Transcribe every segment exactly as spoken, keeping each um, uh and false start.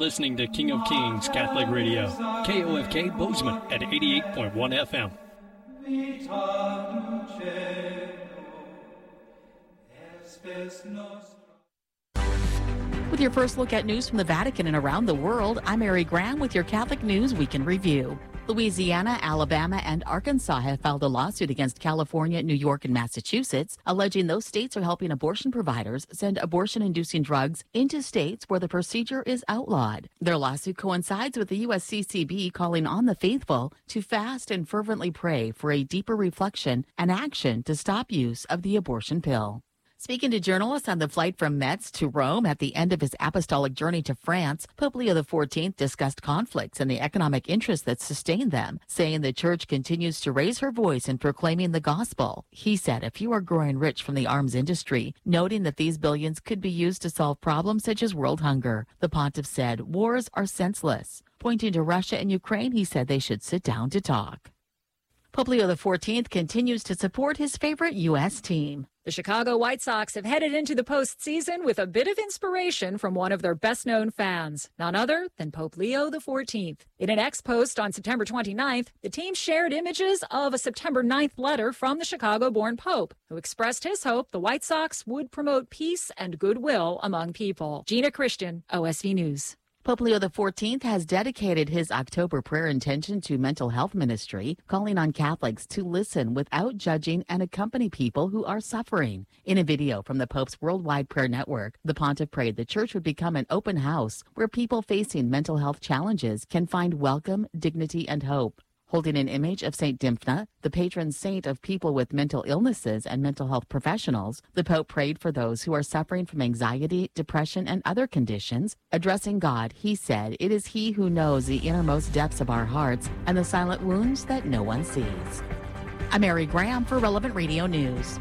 listening to King of Kings Catholic Radio, K O F K Bozeman at eighty-eight point one F M. With your first look at news from the Vatican and around the world, I'm Mary Graham with your Catholic News Week in Review. Louisiana, Alabama, and Arkansas have filed a lawsuit against California, New York, and Massachusetts, alleging those states are helping abortion providers send abortion-inducing drugs into states where the procedure is outlawed. Their lawsuit coincides with the U S C C B calling on the faithful to fast and fervently pray for a deeper reflection and action to stop use of the abortion pill. Speaking to journalists on the flight from Metz to Rome at the end of his apostolic journey to France, Pope Leo the fourteenth discussed conflicts and the economic interests that sustain them, saying the church continues to raise her voice in proclaiming the gospel. He said a few are growing rich from the arms industry, noting that these billions could be used to solve problems such as world hunger. The pontiff said wars are senseless. Pointing to Russia and Ukraine, he said they should sit down to talk. Pope Leo the fourteenth continues to support his favorite U S team. The Chicago White Sox have headed into the postseason with a bit of inspiration from one of their best-known fans, none other than Pope Leo the fourteenth. In an ex-post on September twenty-ninth, the team shared images of a September ninth letter from the Chicago-born Pope, who expressed his hope the White Sox would promote peace and goodwill among people. Gina Christian, O S V News. Pope Leo the fourteenth has dedicated his October prayer intention to mental health ministry, calling on Catholics to listen without judging and accompany people who are suffering. In a video from the Pope's Worldwide Prayer Network, the pontiff prayed the church would become an open house where people facing mental health challenges can find welcome, dignity, and hope. Holding an image of Saint Dymphna, the patron saint of people with mental illnesses and mental health professionals, the Pope prayed for those who are suffering from anxiety, depression, and other conditions. Addressing God, he said, "It is He who knows the innermost depths of our hearts and the silent wounds that no one sees." I'm Mary Graham for Relevant Radio News.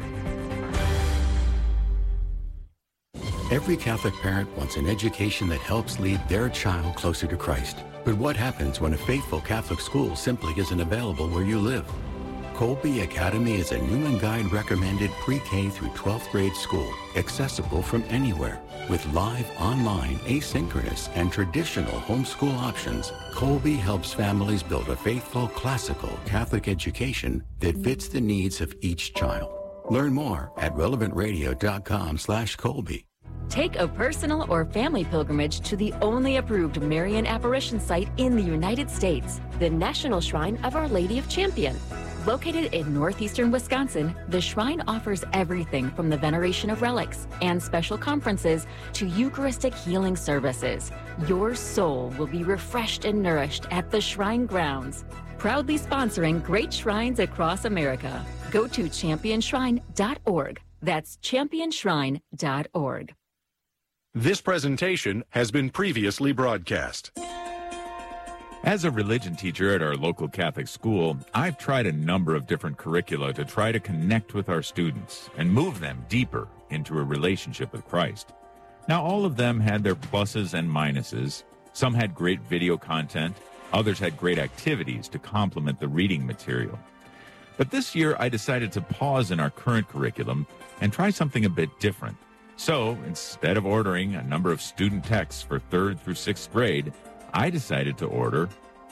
Every Catholic parent wants an education that helps lead their child closer to Christ. But what happens when a faithful Catholic school simply isn't available where you live? Colby Academy is a Newman Guide recommended pre-K through twelfth grade school, accessible from anywhere. With live, online, asynchronous, and traditional homeschool options, Colby helps families build a faithful, classical Catholic education that fits the needs of each child. Learn more at relevant radio dot com slash Colby. Take a personal or family pilgrimage to the only approved Marian apparition site in the United States, the National Shrine of Our Lady of Champion. Located in northeastern Wisconsin, the shrine offers everything from the veneration of relics and special conferences to Eucharistic healing services. Your soul will be refreshed and nourished at the shrine grounds. Proudly sponsoring great shrines across America. Go to champion shrine dot org. That's champion shrine dot org. This presentation has been previously broadcast. As a religion teacher at our local Catholic school, I've tried a number of different curricula to try to connect with our students and move them deeper into a relationship with Christ. Now, all of them had their pluses and minuses. Some had great video content. Others had great activities to complement the reading material. But this year, I decided to pause in our current curriculum and try something a bit different. So, instead of ordering a number of student texts for third through sixth grade, I decided to order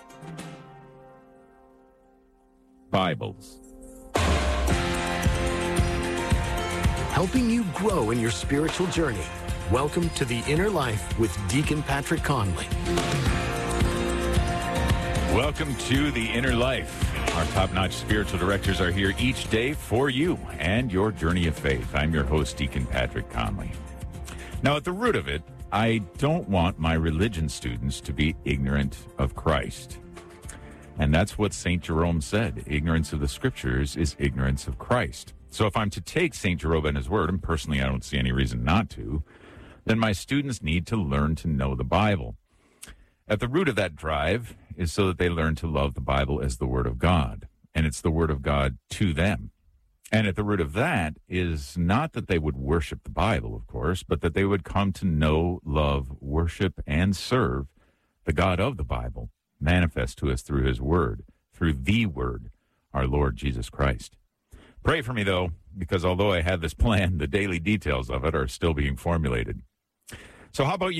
Bibles. Helping you grow in your spiritual journey. Welcome to The Inner Life with Deacon Patrick Conley. Welcome to The Inner Life. Our top-notch spiritual directors are here each day for you and your journey of faith. I'm your host, Deacon Patrick Conley. Now, at the root of it, I don't want my religion students to be ignorant of Christ. And that's what Saint Jerome said. Ignorance of the Scriptures is ignorance of Christ. So if I'm to take Saint Jerome at his word, and personally I don't see any reason not to, then my students need to learn to know the Bible. At the root of that drive is so that they learn to love the Bible as the Word of God, and it's the Word of God to them. And at the root of that is not that they would worship the Bible, of course, but that they would come to know, love, worship, and serve the God of the Bible, manifest to us through His Word, through the Word, our Lord Jesus Christ. Pray for me, though, because although I had this plan, the daily details of it are still being formulated. So how about you?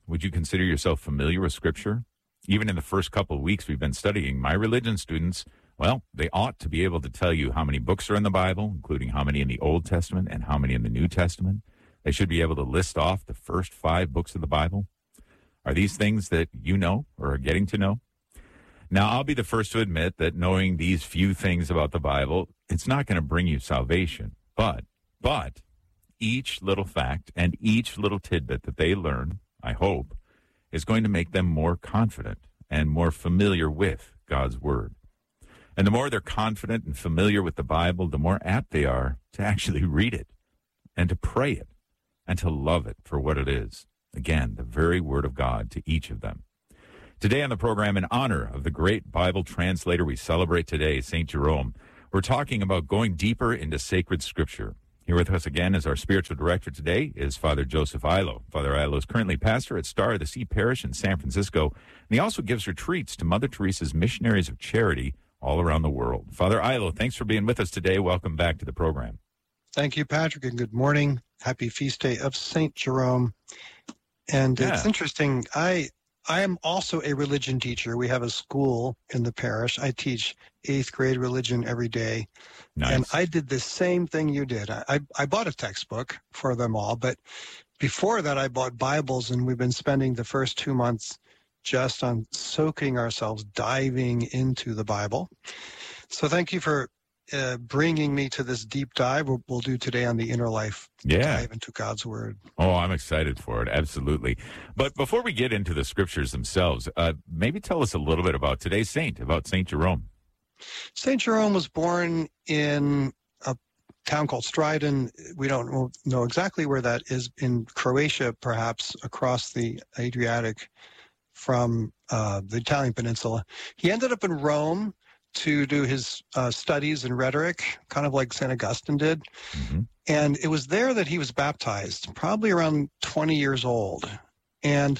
Would you consider yourself familiar with Scripture? Even in the first couple of weeks we've been studying, my religion students, well, they ought to be able to tell you how many books are in the Bible, including how many in the Old Testament and how many in the New Testament. They should be able to list off the first five books of the Bible. Are these things that you know or are getting to know? Now, I'll be the first to admit that knowing these few things about the Bible, it's not going to bring you salvation. But, but, each little fact and each little tidbit that they learn, I hope, is going to make them more confident and more familiar with God's Word. And the more they're confident and familiar with the Bible, the more apt they are to actually read it and to pray it and to love it for what it is. Again, the very Word of God to each of them. Today on the program, in honor of the great Bible translator we celebrate today, Saint Jerome, we're talking about going deeper into sacred Scripture. Here with us again as our spiritual director today is Father Joseph Illo. Father Illo is currently pastor at Star of the Sea Parish in San Francisco, and he also gives retreats to Mother Teresa's Missionaries of Charity all around the world. Father Illo, thanks for being with us today. Welcome back to the program. Thank you, Patrick, and good morning. Happy feast day of Saint Jerome. And yeah. It's interesting. I I am also a religion teacher. We have a school in the parish. I teach eighth grade religion every day. Nice. And I did the same thing you did. I, I bought a textbook for them all, but before that I bought Bibles, and we've been spending the first two months just on soaking ourselves, diving into the Bible. So thank you for uh, bringing me to this deep dive we'll, we'll do today on the inner life. Yeah. Dive into God's Word. Oh, I'm excited for it. Absolutely. But before we get into the Scriptures themselves, uh, maybe tell us a little bit about today's saint, about Saint Jerome. Saint Jerome was born in a town called Stridon. We don't know exactly where that is, in Croatia, perhaps across the Adriatic from uh, the Italian peninsula. He ended up in Rome to do his uh, studies in rhetoric, kind of like Saint Augustine did. Mm-hmm. And it was there that he was baptized, probably around twenty years old. And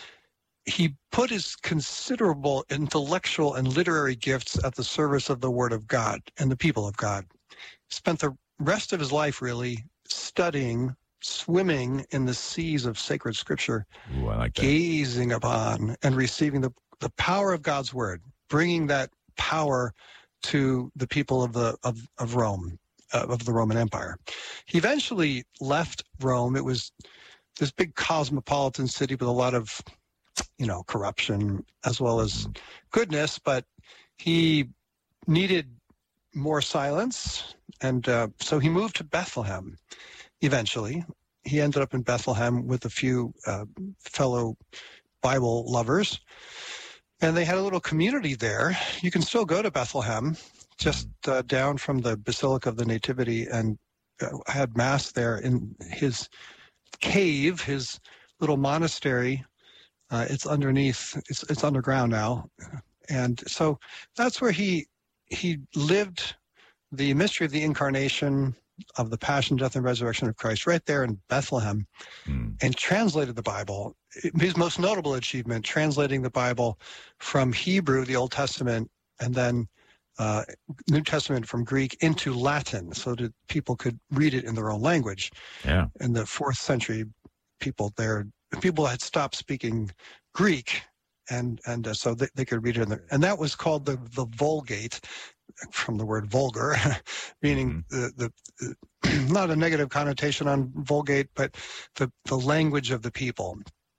he put his considerable intellectual and literary gifts at the service of the Word of God and the people of God. He spent the rest of his life really studying, swimming in the seas of sacred Scripture, Ooh, I like that. Gazing upon and receiving the, the power of God's Word, bringing that power to the people of the of, of Rome, uh, of the Roman Empire. He eventually left Rome. It was this big cosmopolitan city with a lot of, you know, corruption as well as goodness, but he needed more silence, and uh, so he moved to Bethlehem eventually. He ended up in Bethlehem with a few uh, fellow Bible lovers, and they had a little community there. You can still go to Bethlehem, just uh, down from the Basilica of the Nativity, and uh, had Mass there in his cave, his little monastery. Uh, it's underneath, it's, it's underground now. And so that's where he he lived the mystery of the incarnation, of the passion, death, and resurrection of Christ right there in Bethlehem, mm. and translated the Bible. His most notable achievement, translating the Bible from Hebrew, the Old Testament, and then uh, New Testament from Greek into Latin, so that people could read it in their own language. Yeah. In the fourth century, people there, people had stopped speaking Greek, and and uh, so they, they could read it in there. And that was called the, the Vulgate, from the word vulgar, meaning mm-hmm. the, the, the not a negative connotation on Vulgate, but the, the language of the people,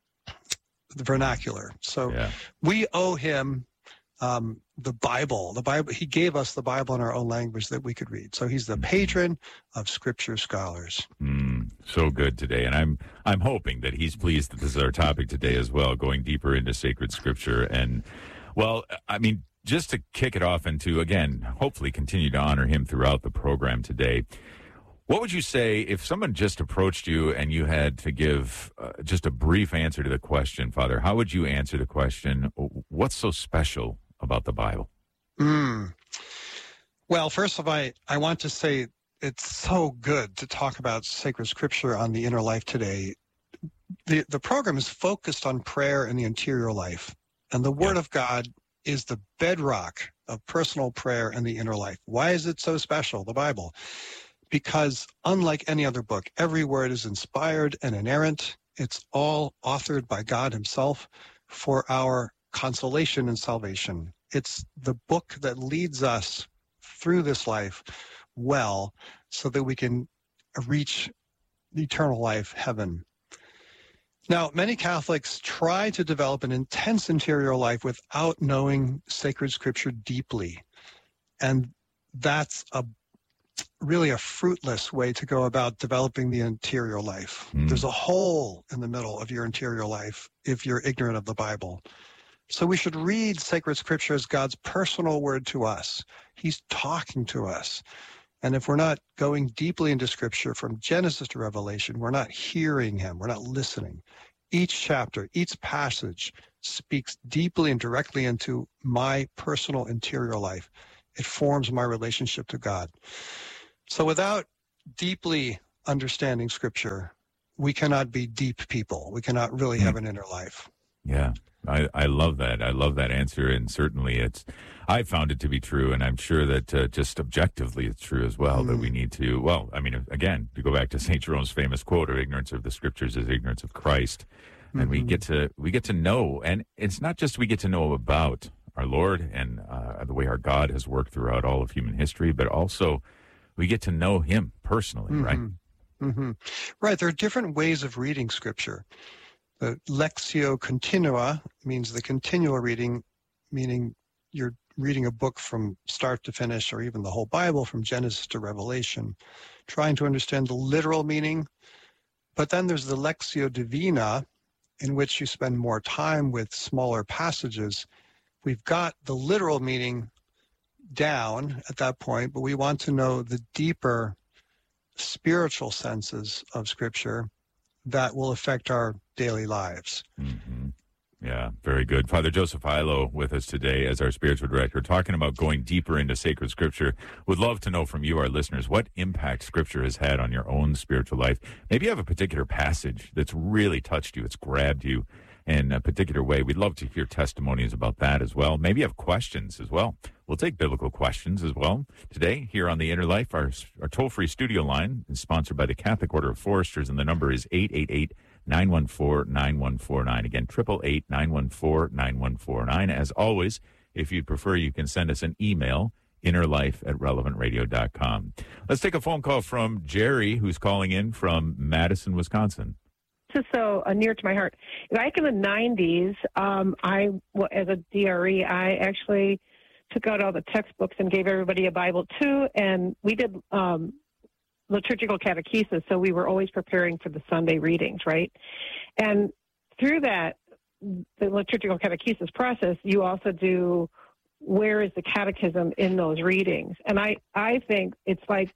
the vernacular. So yeah. we owe him um, the Bible. The Bible. He gave us the Bible in our own language that we could read. So he's the patron of Scripture scholars. Mm, so good today, and I'm I'm hoping that he's pleased that this is our topic today as well, going deeper into sacred Scripture. And well, I mean, just to kick it off and to, again, hopefully continue to honor him throughout the program today, what would you say if someone just approached you and you had to give uh, just a brief answer to the question, Father? How would you answer the question, what's so special about the Bible? Mm. Well, first of all, I, I want to say it's so good to talk about sacred Scripture on the Inner Life today. The, the program is focused on prayer and the interior life, and the Word yeah. of God is the bedrock of personal prayer and the inner life. Why is it so special, the Bible? Because unlike any other book, every word is inspired and inerrant. It's all authored by God himself for our consolation and salvation. It's the book that leads us through this life well so that we can reach eternal life, heaven. Now, many Catholics try to develop an intense interior life without knowing sacred scripture deeply. And that's a really a fruitless way to go about developing the interior life. Mm. There's a hole in the middle of your interior life if you're ignorant of the Bible. So we should read sacred scripture as God's personal word to us. He's talking to us. And if we're not going deeply into scripture from Genesis to Revelation, we're not hearing him, we're not listening. Each chapter, each passage speaks deeply and directly into my personal interior life. It forms my relationship to God. So without deeply understanding scripture, we cannot be deep people. We cannot really have an inner life. Yeah, I, I love that. I love that answer. And certainly it's, I found it to be true. And I'm sure that uh, just objectively it's true as well, mm. that we need to, well, I mean, again, to go back to Saint Jerome's famous quote, of ignorance of the scriptures is ignorance of Christ. Mm-hmm. And we get to, we get to know, and it's not just we get to know about our Lord and uh, the way our God has worked throughout all of human history, but also we get to know him personally, mm-hmm. right? Mm-hmm. Right. There are different ways of reading scripture. The Lectio Continua means the continual reading, meaning you're reading a book from start to finish, or even the whole Bible from Genesis to Revelation, trying to understand the literal meaning. But then there's the Lectio Divina, in which you spend more time with smaller passages. We've got the literal meaning down at that point, but we want to know the deeper spiritual senses of Scripture that will affect our daily lives. Mm-hmm. Yeah, very good. Father Joseph Illo with us today as our spiritual director, talking about going deeper into sacred Scripture. Would love to know from you, our listeners, what impact Scripture has had on your own spiritual life. Maybe you have a particular passage that's really touched you, it's grabbed you in a particular way. We'd love to hear testimonies about that as well. Maybe you have questions as well. We'll take biblical questions as well. Today, here on The Inner Life, our, our toll-free studio line is sponsored by the Catholic Order of Foresters, and the number is eight eight eight, nine one four, nine one four nine. Again, eight eight eight, nine one four, nine one four nine. As always, if you'd prefer, you can send us an email, innerlife at relevant radio dot com. Let's take a phone call from Jerry, who's calling in from Madison, Wisconsin. This is so uh, near to my heart. Back in the nineties, um, I, well, as a D R E, I actually took out all the textbooks and gave everybody a Bible too, and we did um, liturgical catechesis, so we were always preparing for the Sunday readings, right? And through that, the liturgical catechesis process, you also do where is the catechism in those readings. And I, I think it's like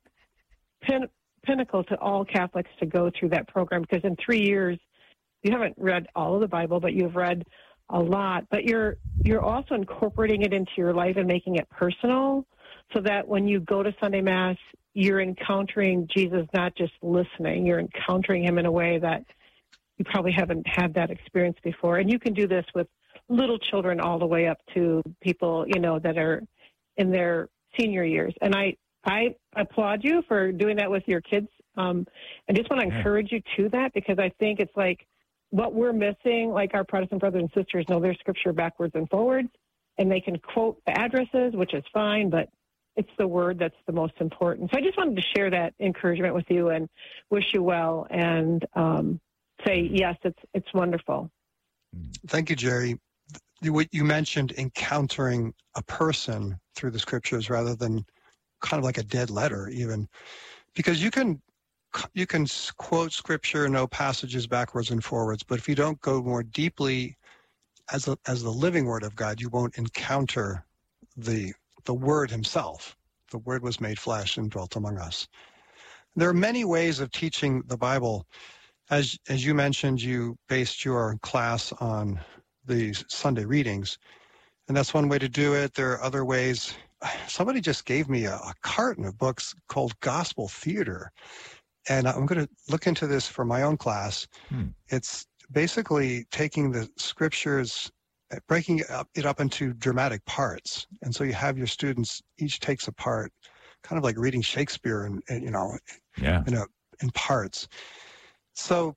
pin, pinnacle to all Catholics to go through that program, because in three years, you haven't read all of the Bible, but you've read a lot. But you're you're also incorporating it into your life and making it personal, so that when you go to Sunday Mass, you're encountering Jesus, not just listening. You're encountering him in a way that you probably haven't had that experience before. And you can do this with little children all the way up to people, you know, that are in their senior years. And I, I applaud you for doing that with your kids. Um, I just want to encourage you to that, because I think it's like what we're missing, like our Protestant brothers and sisters know their scripture backwards and forwards, and they can quote the addresses, which is fine, but it's the word that's the most important. So I just wanted to share that encouragement with you and wish you well, and um, say, yes, it's it's wonderful. Thank you, Jerry. What you mentioned, encountering a person through the scriptures rather than kind of like a dead letter even, because you can you can quote scripture, know passages backwards and forwards, but if you don't go more deeply as a, as the living word of God, you won't encounter the the word himself. The word was made flesh and dwelt among us. There are many ways of teaching the Bible. As as you mentioned, you based your class on the Sunday readings, and that's one way to do it. There are other ways. Somebody just gave me a, a carton of books called Gospel Theater, and I'm going to look into this for my own class. Hmm. It's basically taking the scriptures, breaking it up, it up into dramatic parts, and so you have your students each takes a part, kind of like reading Shakespeare, and, and you know, yeah, in a, in parts. So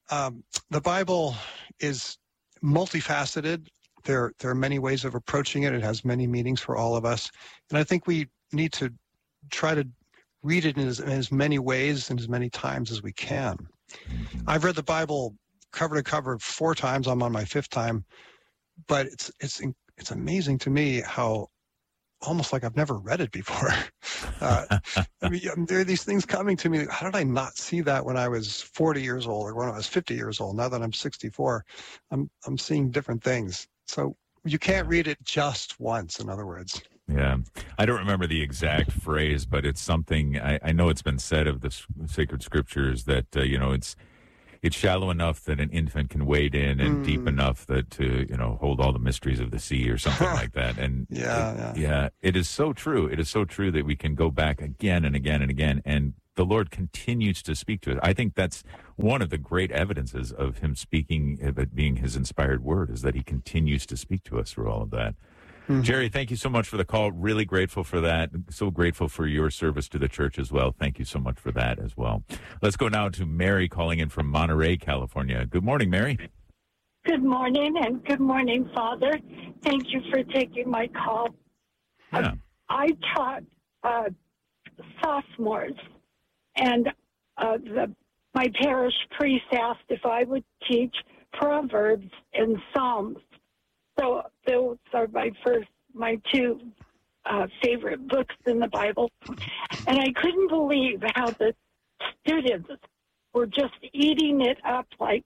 um, the Bible is multifaceted. There, there are many ways of approaching it. It has many meanings for all of us. And I think we need to try to read it in as, in as many ways and as many times as we can. I've read the Bible cover to cover four times. I'm on my fifth time. But it's it's it's amazing to me how almost like I've never read it before. Uh, I mean, there are these things coming to me. How did I not see that when I was forty years old or when I was fifty years old? Now that I'm sixty-four, I'm I'm seeing different things. So you can't read it just once, in other words. Yeah. I don't remember the exact phrase, but it's something, I, I know it's been said of the sacred scriptures that, uh, you know, it's it's shallow enough that an infant can wade in and mm. deep enough that to, you know, hold all the mysteries of the sea or something like that. And yeah, it, yeah, yeah, it is so true. It is so true that we can go back again and again and again, and the Lord continues to speak to us. I think that's one of the great evidences of him speaking, of it being his inspired word, is that he continues to speak to us through all of that. Mm-hmm. Jerry, thank you so much for the call. Really grateful for that. So grateful for your service to the church as well. Thank you so much for that as well. Let's go now to Mary calling in from Monterey, California. Good morning, Mary. Good morning, and good morning, Father. Thank you for taking my call. Yeah. I, I taught uh, sophomores, and uh, the, my parish priest asked if I would teach Proverbs and Psalms. So those are my first, my two uh, favorite books in the Bible. And I couldn't believe how the students were just eating it up like,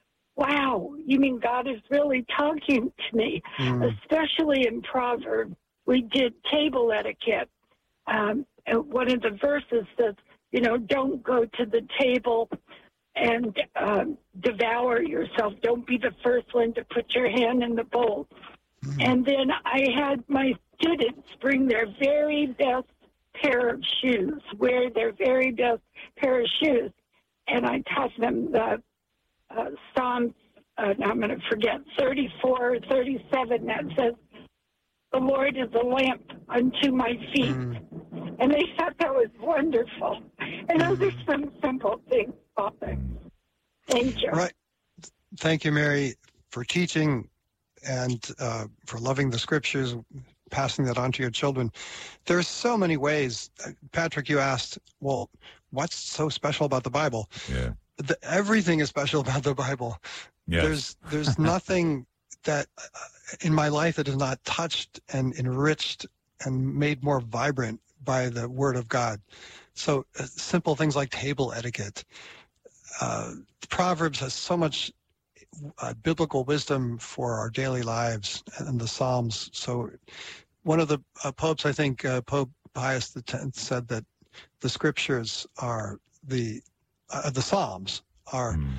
wow, you mean God is really talking to me, mm. especially in Proverbs. We did table etiquette. Um, and one of the verses says, you know, don't go to the table and um, devour yourself. Don't be the first one to put your hand in the bowl. Mm-hmm. And then I had my students bring their very best pair of shoes, wear their very best pair of shoes. And I taught them the uh, Psalm, uh, I'm going to forget, thirty-four or thirty-seven, that says, the Lord is a lamp unto my feet. Mm-hmm. And they thought that was wonderful. And those are some simple things, Father. Thank you. Right. Thank you, Mary, for teaching and uh, for loving the scriptures, passing that on to your children. There's so many ways. Patrick, you asked, well, what's so special about the Bible? Yeah. The, everything is special about the Bible. Yes. There's there's nothing that uh, in my life that is not touched and enriched and made more vibrant by the Word of God. So uh, simple things like table etiquette. Uh, Proverbs has so much uh, biblical wisdom for our daily lives, and the Psalms. So one of the uh, popes, I think uh, Pope Pius the tenth, said that the scriptures are the uh, the Psalms are, mm.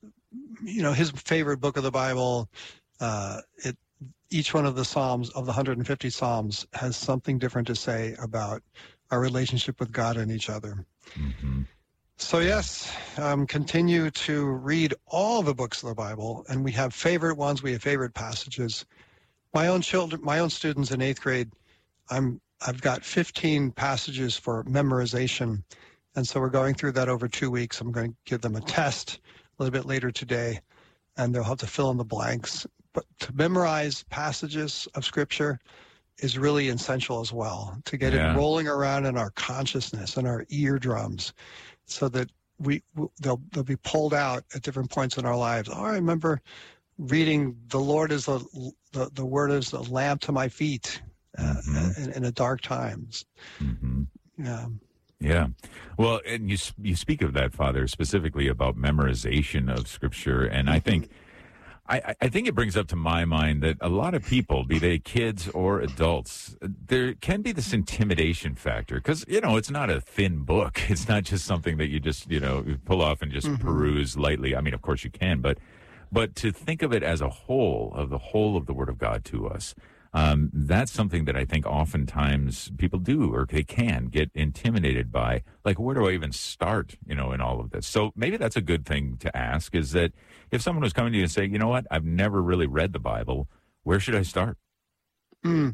you know, his favorite book of the Bible. Uh, it each one of the Psalms, of the one hundred fifty Psalms, has something different to say about our relationship with God and each other. Mm-hmm. So yes, um, continue to read all the books of the Bible, and we have favorite ones. We have favorite passages. My own children, my own students in eighth grade, I'm I've got fifteen passages for memorization, and so we're going through that over two weeks. I'm going to give them a test a little bit later today, and they'll have to fill in the blanks. But to memorize passages of Scripture is really essential as well, to get yeah. it rolling around in our consciousness and our eardrums, so that we they'll they'll be pulled out at different points in our lives. Oh, I remember reading, "The Lord is the the, the word is a lamp to my feet uh, mm-hmm. in, in the dark times." Mm-hmm. Yeah. Yeah. Well, and you you speak of that, Father, specifically about memorization of Scripture, and I think. I, I think it brings up to my mind that a lot of people, be they kids or adults, there can be this intimidation factor because, you know, it's not a thin book. It's not just something that you just, you know, pull off and just mm-hmm. peruse lightly. I mean, of course you can, but but to think of it as a whole, of the whole of the Word of God to us, um, that's something that I think oftentimes people do, or they can get intimidated by. Like, where do I even start, you know, in all of this? So maybe that's a good thing to ask, is that if someone was coming to you and saying, you know what, I've never really read the Bible, where should I start? Mm.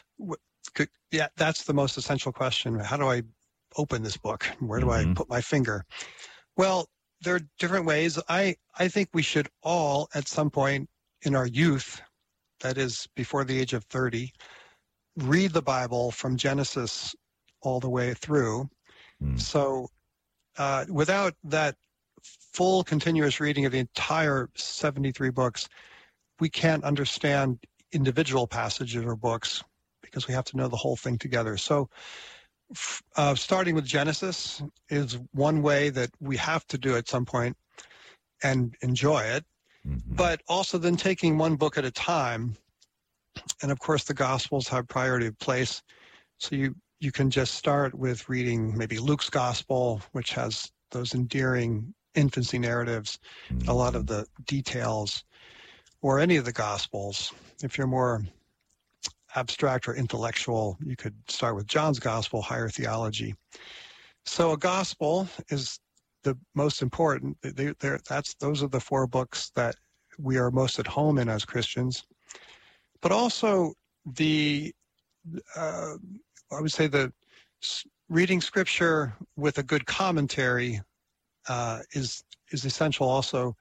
Yeah, that's the most essential question. How do I open this book? Where do mm-hmm. I put my finger? Well, there are different ways. I, I think we should all, at some point in our youth, that is before the age of thirty, read the Bible from Genesis all the way through. Mm. So uh, without that full continuous reading of the entire seventy-three books, we can't understand individual passages or books because we have to know the whole thing together. So uh, starting with Genesis is one way that we have to do at some point and enjoy it, mm-hmm. but also then taking one book at a time. And of course, the Gospels have priority of place. So you, you can just start with reading maybe Luke's Gospel, which has those endearing infancy narratives, mm-hmm. a lot of the details, or any of the Gospels. If you're more abstract or intellectual, you could start with John's Gospel, higher theology. So a Gospel is the most important. They, that's those are the four books that we are most at home in as Christians. But also the, uh, I would say the reading Scripture with a good commentary uh, is is essential also.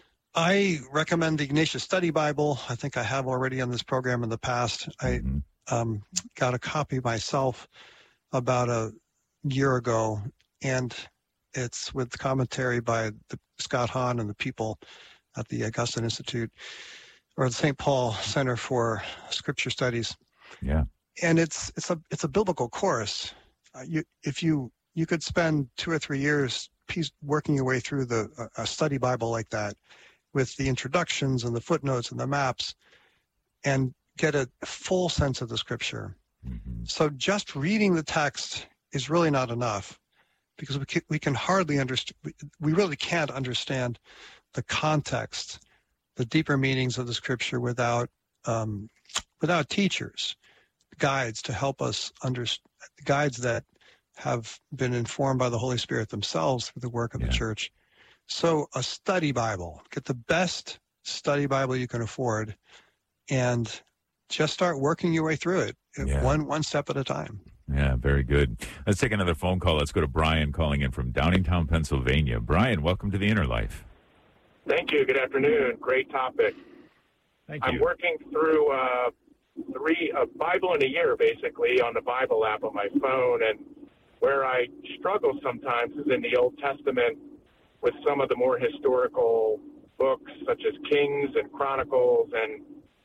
I recommend the Ignatius Study Bible. I think I have already on this program in the past. I um, got a copy myself about a year ago, and it's with commentary by the, Scott Hahn and the people at the Augustine Institute, or the Saint Paul Center for Scripture Studies. Yeah, and it's it's a it's a biblical course. Uh, you if you you could spend two or three years piece, working your way through the a study Bible like that, with the introductions and the footnotes and the maps, and get a full sense of the Scripture. Mm-hmm. So just reading the text is really not enough, because we can, we can hardly understand, we really can't understand the context, the deeper meanings of the Scripture without um, without teachers, guides to help us understand, guides that have been informed by the Holy Spirit themselves through the work of yeah. the church. So a study Bible, get the best study Bible you can afford, and just start working your way through it, yeah. one one step at a time. Yeah, very good. Let's take another phone call. Let's go to Brian calling in from Downingtown, Pennsylvania. Brian, welcome to the Inner Life. Thank you. Good afternoon. Great topic. Thank you. I'm working through uh, three a Bible in a year, basically, on the Bible app on my phone, and where I struggle sometimes is in the Old Testament with some of the more historical books, such as Kings and Chronicles and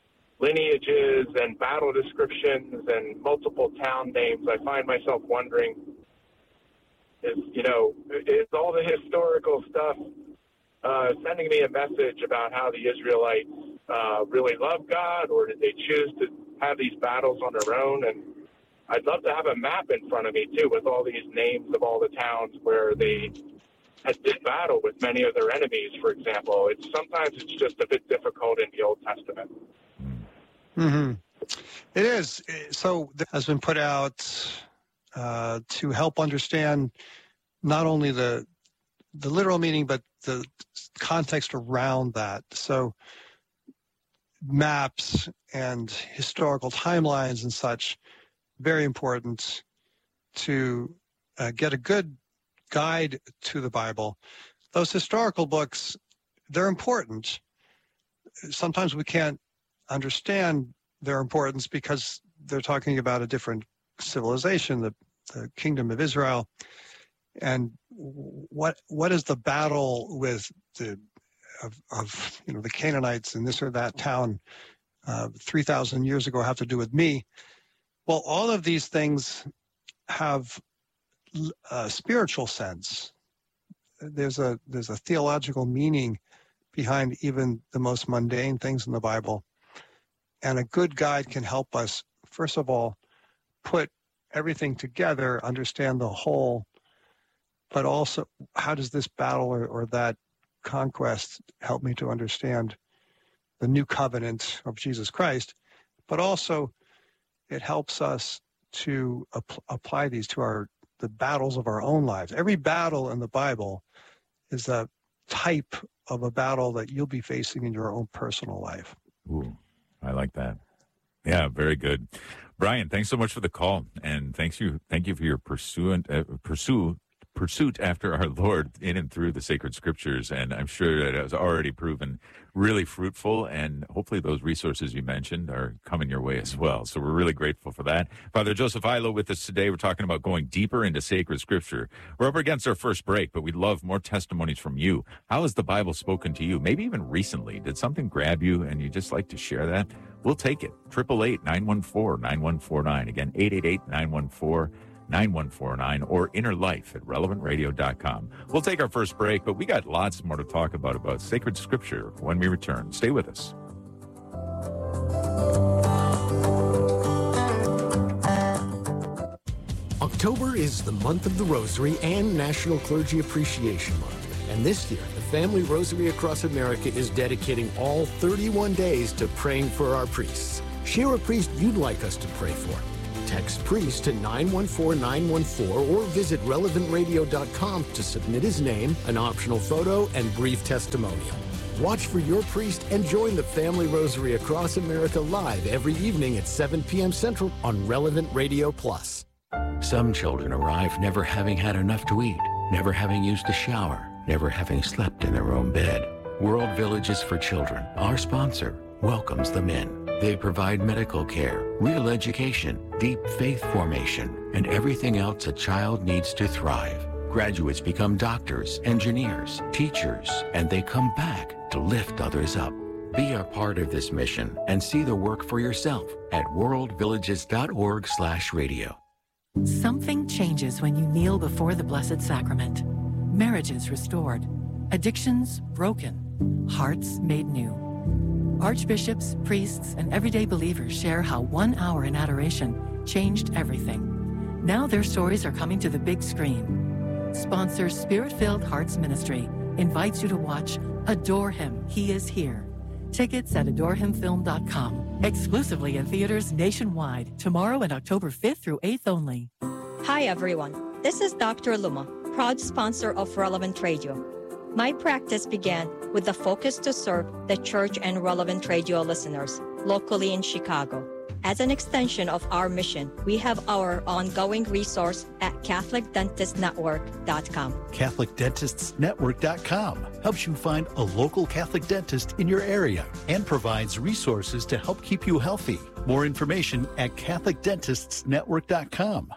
lineages and battle descriptions and multiple town names. I find myself wondering, is, you know, is all the historical stuff uh, sending me a message about how the Israelites uh, really love God, or did they choose to have these battles on their own? And I'd love to have a map in front of me, too, with all these names of all the towns where they had did battle with many of their enemies, for example. It's sometimes it's just a bit difficult in the Old Testament. Mm-hmm. It is. So this has been put out uh, to help understand not only the the literal meaning, but the context around that. So maps and historical timelines and such, very important to uh, get a good guide to the Bible. Those historical books, they're important. Sometimes we can't understand their importance because they're talking about a different civilization, the, the Kingdom of Israel, and what what is the battle with the of, of you know the Canaanites in this or that town uh, three thousand years ago have to do with me? Well, all of these things have a spiritual sense. There's a there's a theological meaning behind even the most mundane things in the Bible. And a good guide can help us, first of all, put everything together, understand the whole, but also how does this battle or, or that conquest help me to understand the new covenant of Jesus Christ? But also it helps us to ap- apply these to our the battles of our own lives. Every battle in the Bible is a type of a battle that you'll be facing in your own personal life. Ooh, I like that. Yeah, very good. Brian, thanks so much for the call, and thanks you, thank you for your pursuant, uh, pursue, pursuit after our Lord in and through the sacred scriptures, and I'm sure that it has already proven really fruitful, and hopefully those resources you mentioned are coming your way as well. So we're really grateful for that. Father Joseph Illo with us today. We're talking about going deeper into sacred scripture. We're up against our first break, but we'd love more testimonies from you. How has the Bible spoken to you? Maybe even recently. Did something grab you and you just like to share that? We'll take it. eight eight eight, nine one four, nine one four nine. Again, eight eight eight, nine one four, nine one four nine or inner life at relevant radio dot com. We'll take our first break, but we got lots more to talk about, about sacred scripture when we return. Stay with us. October is the month of the Rosary and National Clergy Appreciation Month. And this year, the Family Rosary Across America is dedicating all thirty-one days to praying for our priests. Share a priest you'd like us to pray for. Text priest to nine one four nine one four or visit relevant radio dot com to submit his name, an optional photo, and brief testimonial. Watch for your priest and join the Family Rosary Across America live every evening at seven p.m. Central on Relevant Radio Plus. Some children arrive never having had enough to eat, never having used a shower, never having slept in their own bed. World Villages for Children, our sponsor, welcomes them in. They provide medical care, real education, deep faith formation, and everything else a child needs to thrive. Graduates become doctors, engineers, teachers, and they come back to lift others up. Be a part of this mission and see the work for yourself at world villages dot org slash radio. Something changes when you kneel before the Blessed Sacrament. Marriages restored, addictions broken, hearts made new. Archbishops, priests, and everyday believers share how one hour in adoration changed everything. Now their stories are coming to the big screen. Sponsor Spirit-Filled Hearts Ministry invites you to watch Adore Him, He is Here. Tickets at adore him film dot com. Exclusively in theaters nationwide, tomorrow and October fifth through eighth only. Hi everyone, this is Doctor Luma, proud sponsor of Relevant Radio. My practice began with the focus to serve the church and Relevant Radio listeners locally in Chicago. As an extension of our mission, we have our ongoing resource at catholic dentist network dot com. catholic dentists network dot com helps you find a local Catholic dentist in your area and provides resources to help keep you healthy. More information at catholic dentists network dot com.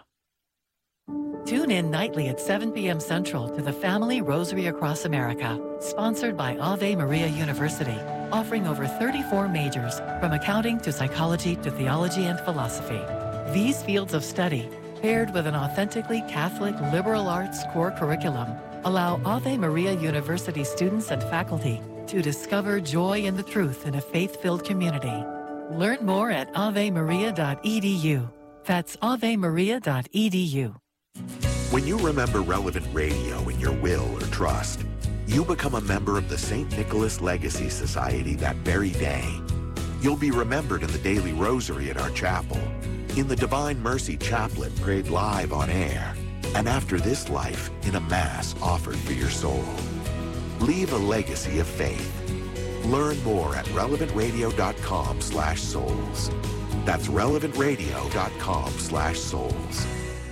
Tune in nightly at seven p.m. Central to the Family Rosary Across America, sponsored by Ave Maria University, offering over thirty-four majors, from accounting to psychology to theology and philosophy. These fields of study, paired with an authentically Catholic liberal arts core curriculum, allow Ave Maria University students and faculty to discover joy in the truth in a faith-filled community. Learn more at ave maria dot e d u. That's ave maria dot e d u. When you remember Relevant Radio in your will or trust, you become a member of the Saint Nicholas Legacy Society that very day. You'll be remembered in the daily rosary at our chapel, in the Divine Mercy Chaplet prayed live on air, and after this life in a Mass offered for your soul. Leave a legacy of faith. Learn more at relevant radio dot com slash souls. That's relevant radio dot com slash souls.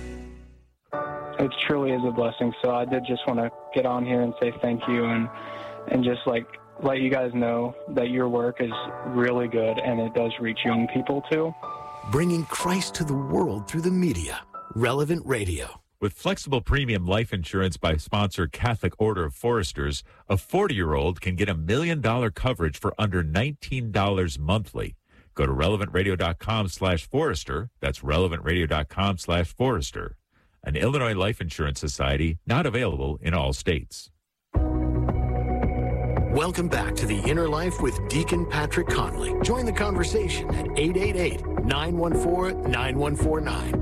It truly is a blessing. So I did just want to get on here and say thank you and and just like let you guys know that your work is really good and it does reach young people too. Bringing Christ to the world through the media. Relevant Radio. With flexible premium life insurance by sponsor Catholic Order of Foresters, a forty-year-old can get a million dollar coverage for under nineteen dollars monthly. Go to relevant radio dot com slash forester. That's relevant radio dot com slash forester. An Illinois Life Insurance Society, not available in all states. Welcome back to The Inner Life with Deacon Patrick Conley. Join the conversation at eight eight eight, nine one four, nine one four nine.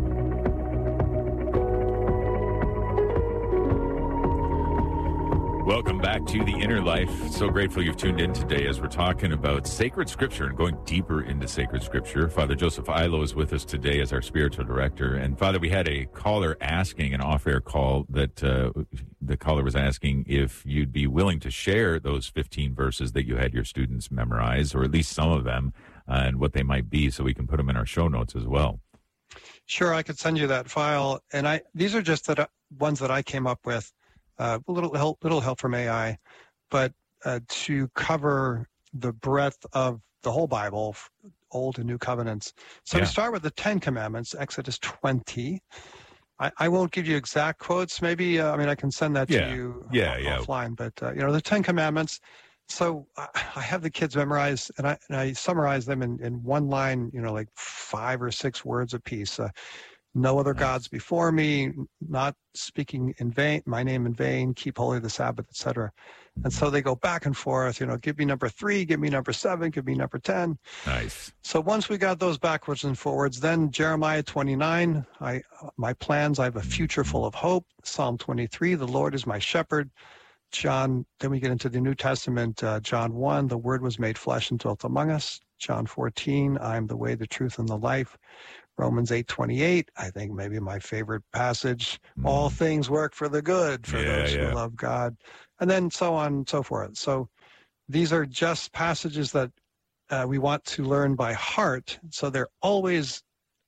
Welcome back to The Inner Life. So grateful you've tuned in today as we're talking about sacred scripture and going deeper into sacred scripture. Father Joseph Illo is with us today as our spiritual director. And Father, we had a caller asking, an off-air call, that uh, the caller was asking if you'd be willing to share those fifteen verses that you had your students memorize, or at least some of them, uh, and what they might be, so we can put them in our show notes as well. Sure, I could send you that file. And I these are just that ones that I came up with, uh, a little help, little help from A I, but uh, to cover the breadth of the whole Bible, Old and New Covenants. So Yeah. we start with the Ten Commandments, Exodus twenty. I, I won't give you exact quotes. Maybe, uh, I mean, I can send that Yeah. to you Yeah, off- yeah. offline. But, uh, you know, the Ten Commandments. So I, I have the kids memorize, and I, and I summarize them in, in one line, you know, like five or six words apiece. Uh, no other gods before me, not speaking in vain, my name in vain, keep holy the Sabbath, et cetera. And so they go back and forth, you know, give me number three, give me number seven, give me number ten. Nice. So once we got those backwards and forwards, then Jeremiah twenty-nine, I, my plans, I have a future full of hope. Psalm twenty-three, the Lord is my shepherd. John, then we get into the New Testament, uh, John one, the Word was made flesh and dwelt among us. John fourteen, I am the way, the truth, and the life. Romans eight twenty-eight, I think maybe my favorite passage. All things work for the good for Yeah, those yeah. who love God. And then so on and so forth. So these are just passages that uh, we want to learn by heart. So they're always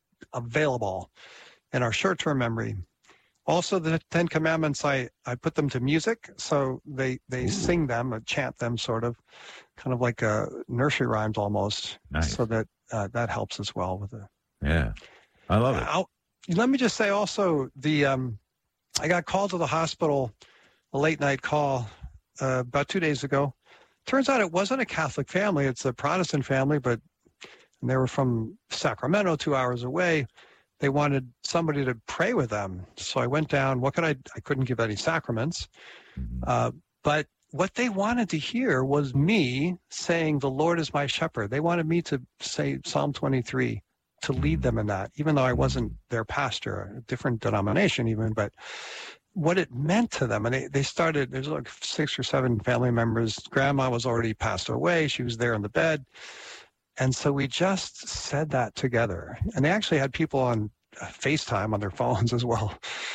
available in our short-term memory. Also, the Ten Commandments, I, I put them to music. So they, they sing them, or chant them sort of, kind of like a nursery rhymes almost. Nice. So that uh, that helps as well with the Yeah. I love it. I'll, let me just say also, the um, I got called to the hospital, a late night call, uh, about two days ago. Turns out it wasn't a Catholic family. It's a Protestant family, but and they were from Sacramento, two hours away. They wanted somebody to pray with them. So I went down. What could I, I couldn't give any sacraments. Uh, but what they wanted to hear was me saying, the Lord is my shepherd. They wanted me to say Psalm twenty-three, to lead them in that, even though I wasn't their pastor, a different denomination even, but what it meant to them. And they, they started, there's like six or seven family members. Grandma was already passed away. She was there in the bed. And so we just said that together. And they actually had people on FaceTime on their phones as well.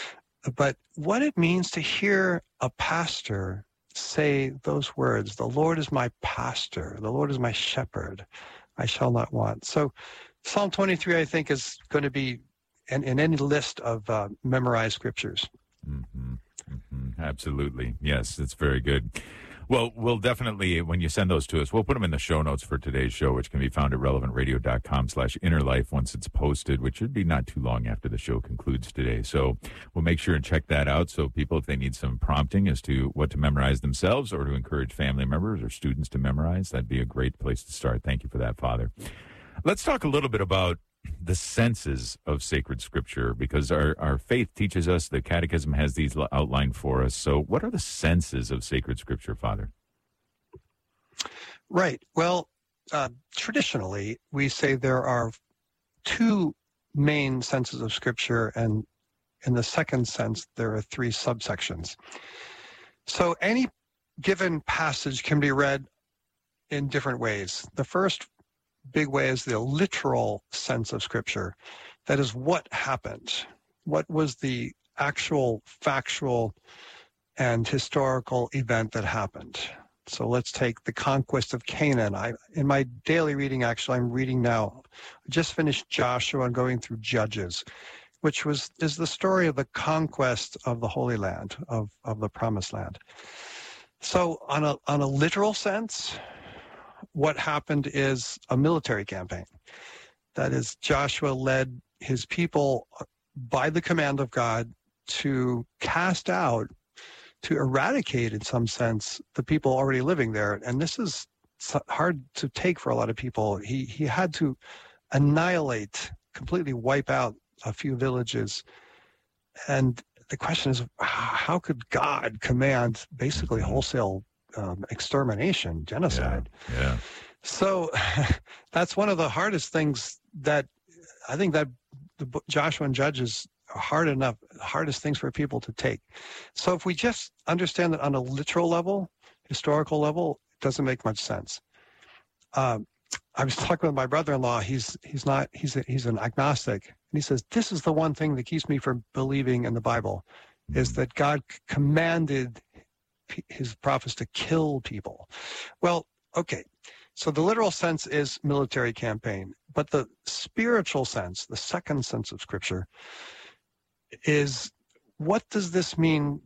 But what it means to hear a pastor say those words, the Lord is my pastor, the Lord is my shepherd, I shall not want. So Psalm twenty-three, I think, is going to be in, in any list of uh, memorized scriptures. Mm-hmm. Mm-hmm. Absolutely. Yes, it's very good. Well, we'll definitely, when you send those to us, we'll put them in the show notes for today's show, which can be found at relevantradio.com slash innerlife once it's posted, which should be not too long after the show concludes today. So we'll make sure and check that out. So people, if they need some prompting as to what to memorize themselves or to encourage family members or students to memorize, that'd be a great place to start. Thank you for that, Father. Let's talk a little bit about the senses of sacred scripture, because our, our faith teaches us, the catechism has these outlined for us. So what are the senses of sacred scripture, Father? Right. Well, uh, traditionally, we say there are two main senses of scripture, and in the second sense, there are three subsections. So any given passage can be read in different ways. The first big way is the literal sense of scripture. That is, what happened? What was the actual factual and historical event that happened? So let's take the conquest of Canaan. I, in my daily reading, actually, I'm reading now, I just finished Joshua and going through Judges, which was is the story of the conquest of the Holy Land, of, of the Promised Land. So on a on a literal sense, what happened is a military campaign. That is, Joshua led his people by the command of God to cast out, to eradicate, in some sense, the people already living there. And this is hard to take for a lot of people. He, he had to annihilate, completely wipe out a few villages. And the question is, how could God command basically wholesale Um, extermination, genocide? Yeah, yeah. So that's one of the hardest things that I think that the book, Joshua and Judges, are hard enough, hardest things for people to take. So if we just understand that on a literal level, historical level, it doesn't make much sense. Um, I was talking with my brother-in-law. He's he's not he's a, he's an agnostic, and he says this is the one thing that keeps me from believing in the Bible, is that God commanded his prophets to kill people. Well, okay, so the literal sense is military campaign, but the spiritual sense, the second sense of scripture, is what does this mean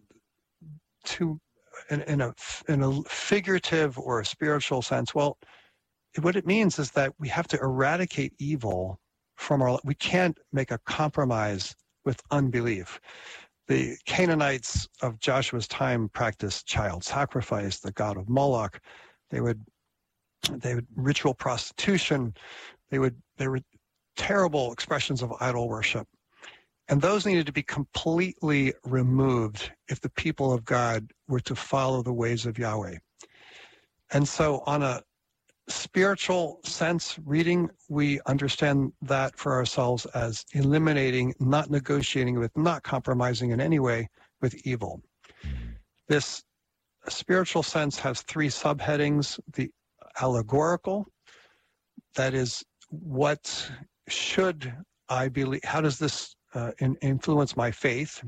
to in, in a in a figurative or a spiritual sense? Well, what it means is that we have to eradicate evil from our. We can't make a compromise with unbelief. The Canaanites of Joshua's time practiced child sacrifice, the god of Moloch. They would they would ritual prostitution. They would they were terrible expressions of idol worship. And those needed to be completely removed if the people of God were to follow the ways of Yahweh. And so on a spiritual sense reading, we understand that for ourselves as eliminating, not negotiating with, not compromising in any way with evil. This spiritual sense has three subheadings. The allegorical, that is, what should I believe, how does this uh, in, influence my faith?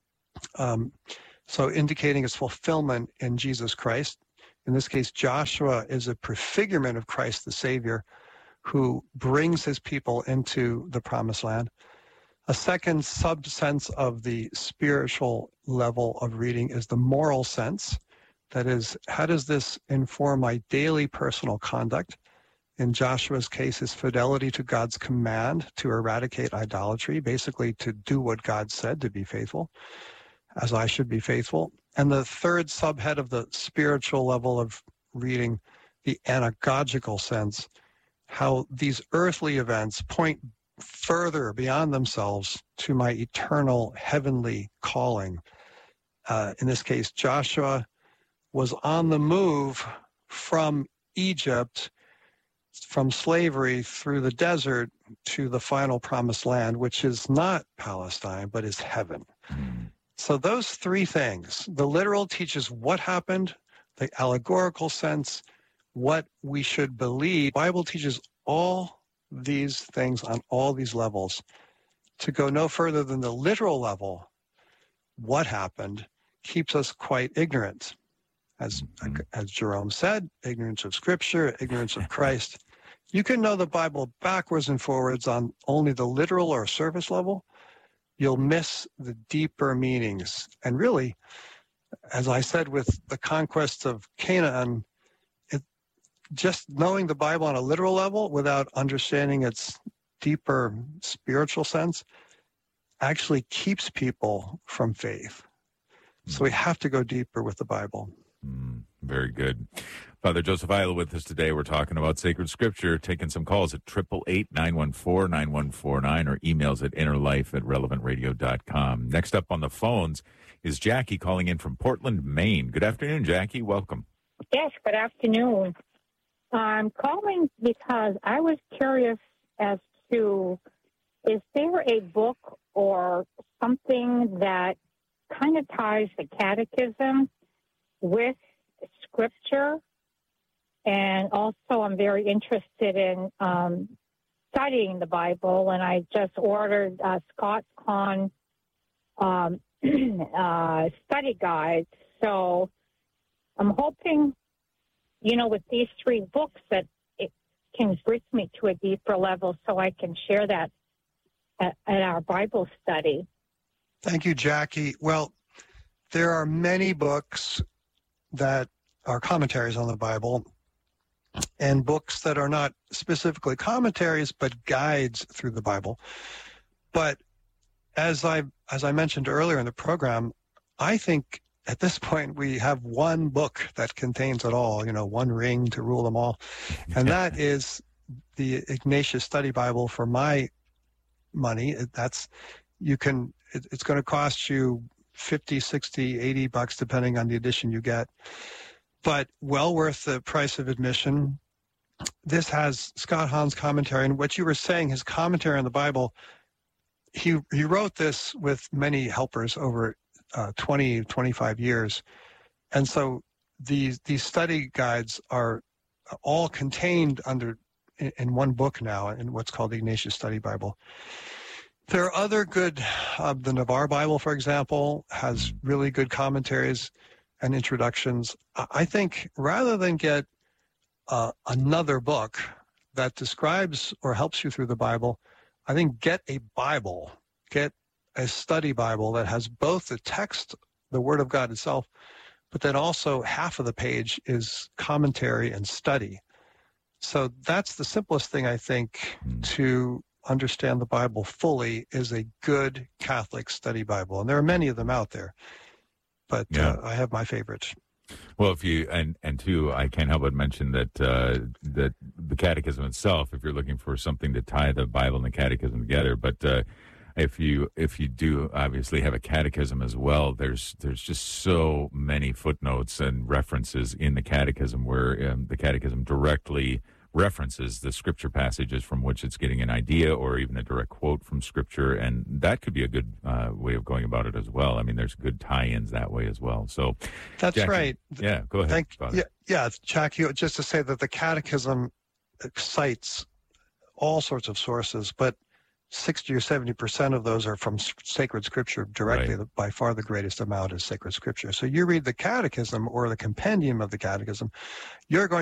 Um, so indicating its fulfillment in Jesus Christ. In this case, Joshua is a prefigurement of Christ the Savior who brings his people into the promised land. A second sub-sense of the spiritual level of reading is the moral sense. That is, how does this inform my daily personal conduct? In Joshua's case, his fidelity to God's command to eradicate idolatry, basically to do what God said, to be faithful, as I should be faithful. And the third subhead of the spiritual level of reading, the anagogical sense, how these earthly events point further beyond themselves to my eternal heavenly calling. Uh, in this case, Joshua was on the move from Egypt, from slavery through the desert to the final promised land, which is not Palestine, but is heaven. So those three things, the literal teaches what happened, the allegorical sense, what we should believe. The Bible teaches all these things on all these levels. To go no further than the literal level, what happened, keeps us quite ignorant. As, as Jerome said, ignorance of Scripture, ignorance of Christ. You can know the Bible backwards and forwards on only the literal or surface level. You'll miss the deeper meanings. And really, as I said with the conquest of Canaan, it, just knowing the Bible on a literal level without understanding its deeper spiritual sense actually keeps people from faith. So we have to go deeper with the Bible. Mm, very good. Father Joseph Isla with us today. We're talking about sacred scripture, taking some calls at eight eight eight, nine one four, nine one four nine or emails at innerlife at relevant radio dot com. Next up on the phones is Jackie calling in from Portland, Maine. Good afternoon, Jackie. Welcome. Yes, good afternoon. I'm calling because I was curious as to, is there a book or something that kind of ties the catechism with scripture? And also I'm very interested in um, studying the Bible, and I just ordered uh, Scott Kahn um, uh, study guide. So I'm hoping, you know, with these three books that it can bring me to a deeper level so I can share that at, at our Bible study. Thank you, Jackie. Well, there are many books that are commentaries on the Bible and books that are not specifically commentaries but guides through the Bible. But as I as I mentioned earlier in the program, I think at this point we have one book that contains it all, you know, one ring to rule them all. And that is the Ignatius Study Bible. For my money, that's you can it, it's going to cost you fifty, sixty, eighty bucks, depending on the edition you get. But well worth the price of admission. This has Scott Hahn's commentary. And what you were saying, his commentary on the Bible, he he wrote this with many helpers over uh, twenty, twenty-five years. And so these these study guides are all contained under in, in one book now in what's called the Ignatius Study Bible. There are other good, uh, the Navarre Bible, for example, has really good commentaries and introductions. I think rather than get uh, another book that describes or helps you through the Bible, I think get a Bible, get a study Bible that has both the text, the Word of God itself, but then also half of the page is commentary and study. So that's the simplest thing, I think, to understand the Bible fully is a good Catholic study Bible. And there are many of them out there, but Yeah. uh, I have my favorites. Well, if you and and two, I can't help but mention that uh, that the Catechism itself, if you're looking for something to tie the Bible and the Catechism together, but uh, if you if you do obviously have a Catechism as well, there's there's just so many footnotes and references in the Catechism where um, the Catechism directly references the scripture passages from which it's getting an idea, or even a direct quote from scripture, and that could be a good uh, way of going about it as well. I mean, there's good tie-ins that way as well. So That's Jackie, right. Yeah, go ahead. Thank, Father. yeah, yeah, Jackie, just to say that the Catechism cites all sorts of sources, but sixty or seventy percent of those are from s- sacred scripture directly. Right. By far the greatest amount is sacred scripture. So you read the Catechism or the compendium of the Catechism, you're going